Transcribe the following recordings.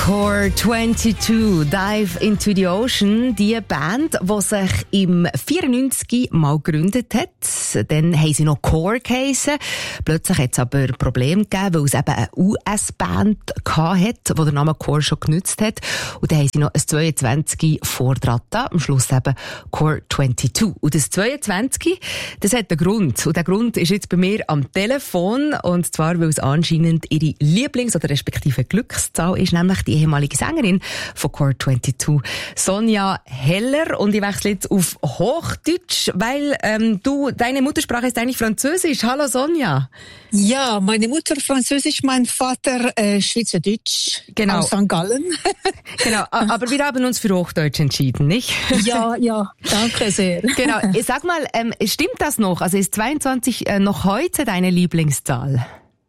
Core 22, Dive into the Ocean, die Band, die sich im 94 mal gegründet hat. Dann haben sie noch Core geheissen. Plötzlich hat es aber Probleme gegeben, weil es eben eine US-Band hatte, die den Namen Core schon genutzt hat. Und dann haben sie noch ein 22 vordran, am Schluss eben Core 22. Und das 22, das hat einen Grund. Und der Grund ist jetzt bei mir am Telefon. Und zwar, weil es anscheinend ihre Lieblings- oder respektive Glückszahl ist, nämlich die ehemalige Sängerin von Core 22, Sonja Heller. Und ich wechsle jetzt auf Hochdeutsch, weil deine Muttersprache ist eigentlich Französisch. Hallo Sonja. Ja, meine Mutter Französisch, mein Vater Schweizerdeutsch, genau, aus St. Gallen. Genau, aber wir haben uns für Hochdeutsch entschieden, nicht? Ja, danke sehr. Genau, sag mal, stimmt das noch? Also ist 22 noch heute deine Lieblingszahl?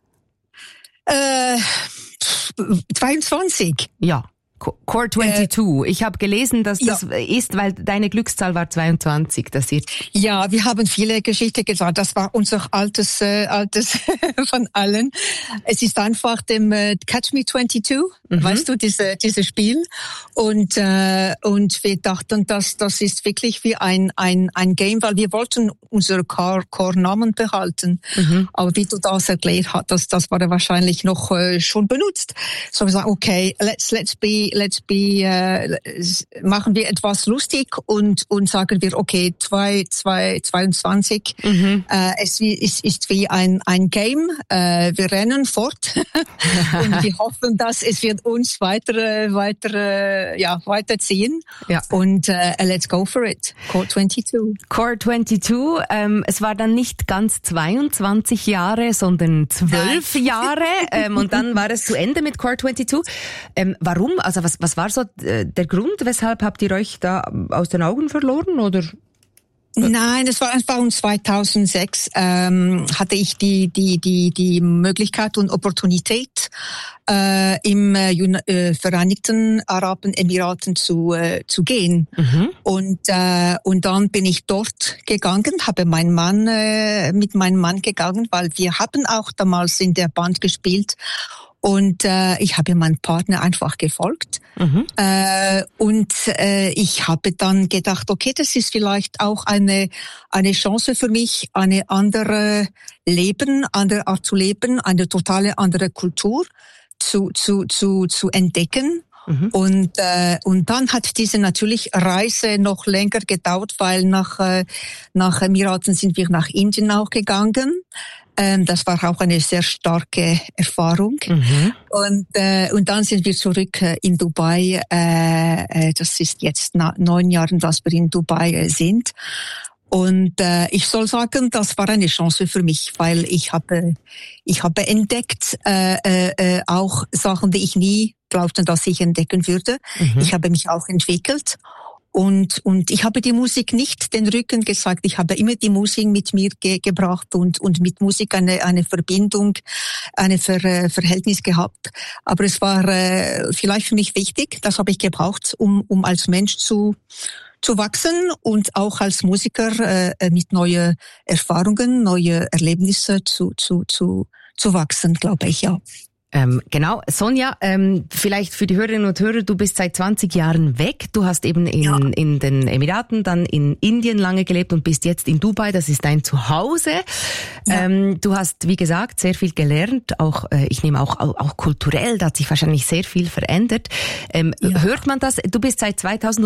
22? Ja. Core 22. Ich habe gelesen, dass das ist, weil deine Glückszahl war 22. Ja, wir haben viele Geschichten gesagt. Das war unser altes von allen. Es ist einfach dem Catch Me 22, weißt du, dieses Spiel. Und wir dachten, dass das ist wirklich wie ein Game, weil wir wollten unsere Core-Namen behalten. Aber wie du das erklärt hast, das war wahrscheinlich noch schon benutzt. So wir sagen, okay, let's be machen wir etwas lustig und sagen wir, okay, 22. Es ist wie ein Game. Wir rennen fort und wir hoffen, dass es wird uns weiterziehen. Ja. Und let's go for it. Core 22. Core 22. Es war dann nicht ganz 22 Jahre, sondern 12 Jahre. Und dann war es zu Ende mit Core 22. Warum? Also was war so der Grund, weshalb habt ihr euch da aus den Augen verloren, oder? Nein, es war einfach 2006 hatte ich die Möglichkeit und Opportunität im Vereinigten Arabischen Emiraten zu gehen. Und dann bin ich dort gegangen, habe mit meinem Mann gegangen, weil wir haben auch damals in der Band gespielt. Und ich habe meinem Partner einfach gefolgt. Ich habe dann gedacht, okay, das ist vielleicht auch eine Chance für mich, eine andere Art zu leben, eine totale andere Kultur zu entdecken. Und dann hat diese natürlich Reise noch länger gedauert, weil nach Emiraten sind wir nach Indien auch gegangen. Das war auch eine sehr starke Erfahrung. Und dann sind wir zurück in Dubai. Das ist jetzt 9 Jahre, dass wir in Dubai sind. Und ich soll sagen, das war eine Chance für mich, weil ich habe entdeckt auch Sachen, die ich nie glaubte, dass ich entdecken würde. Ich habe mich auch entwickelt. Und ich habe die Musik nicht den Rücken gezeigt. Ich habe immer die Musik mit mir gebracht und mit Musik eine Verbindung, eine Verhältnis gehabt. Aber es war vielleicht für mich wichtig. Das habe ich gebraucht, um als Mensch zu wachsen und auch als Musiker mit neuen Erfahrungen, neue Erlebnisse zu wachsen, glaube ich, ja. Genau. Sonja, vielleicht für die Hörerinnen und Hörer, du bist seit 20 Jahren weg. Du hast eben in den Emiraten, dann in Indien lange gelebt und bist jetzt in Dubai. Das ist dein Zuhause. Ja. Du hast, wie gesagt, sehr viel gelernt. Auch, ich nehme auch kulturell, da hat sich wahrscheinlich sehr viel verändert. Hört man das? Du bist seit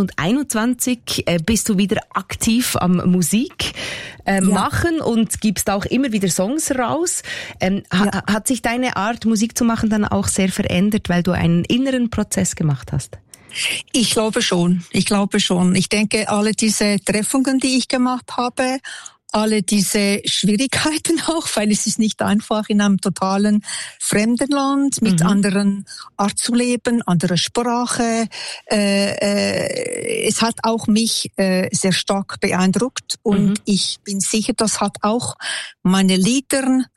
2021, bist du wieder aktiv am Musik machen und gibst auch immer wieder Songs raus. Hat sich deine Art, Musik zu machen, dann auch sehr verändert, weil du einen inneren Prozess gemacht hast? Ich glaube schon. Ich denke, alle diese Treffungen, die ich gemacht habe, alle diese Schwierigkeiten auch, weil es ist nicht einfach in einem totalen fremden Land mit anderen Art zu leben, anderer Sprache. Es hat auch mich sehr stark beeindruckt und ich bin sicher, das hat auch meine Lieder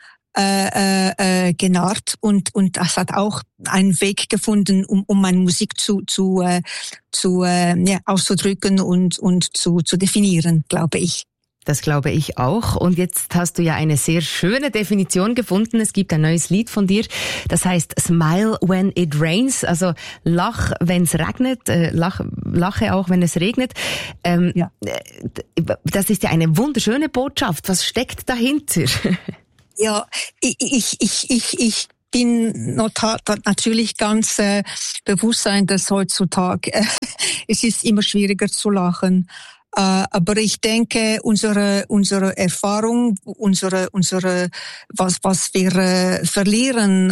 genarrt und das hat auch einen Weg gefunden, um meine Musik auszudrücken und zu definieren, glaube ich. Das glaube ich auch. Und jetzt hast du ja eine sehr schöne Definition gefunden. Es gibt ein neues Lied von dir, das heißt Smile when it rains. Also lach, wenn es regnet, lache auch, wenn es regnet. Ja. Das ist ja eine wunderschöne Botschaft. Was steckt dahinter? Ja, ich bin natürlich ganz bewusst sein, dass heutzutage es ist immer schwieriger zu lachen. Aber ich denke, unsere Erfahrung, was wir verlieren,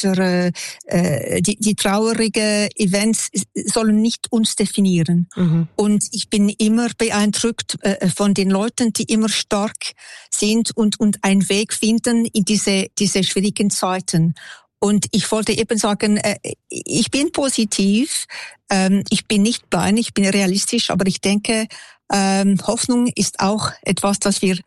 die traurigen Events sollen nicht uns definieren. Mhm. Und ich bin immer beeindruckt von den Leuten, die immer stark sind und einen Weg finden in diese schwierigen Zeiten. Und ich wollte eben sagen, ich bin positiv, ich bin nicht blind, ich bin realistisch, aber ich denke, Hoffnung ist auch etwas, das wir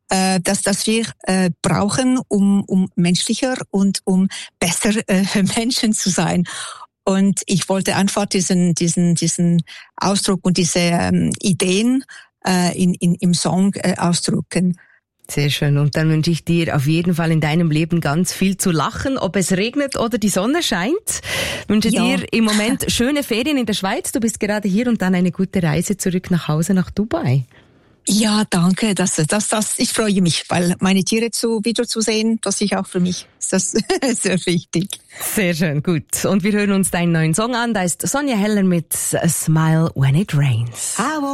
brauchen, um menschlicher und um besser Menschen zu sein. Und ich wollte einfach diesen Ausdruck und diese Ideen im Song ausdrücken. Sehr schön. Und dann wünsche ich dir auf jeden Fall in deinem Leben ganz viel zu lachen, ob es regnet oder die Sonne scheint. Ich wünsche dir im Moment schöne Ferien in der Schweiz. Du bist gerade hier und dann eine gute Reise zurück nach Hause nach Dubai. Ja, danke. Ich freue mich, weil meine Tiere wiederzusehen, das ist auch für mich das sehr wichtig. Sehr schön, gut. Und wir hören uns deinen neuen Song an. Da ist Sonja Heller mit A Smile When It Rains.